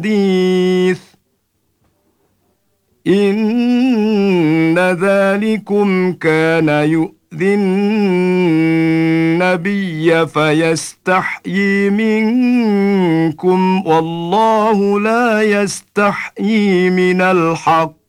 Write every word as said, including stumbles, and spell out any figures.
حديث إن ذلكم كان يؤذي النبي فيستحيي منكم والله لا يستحيي من الحق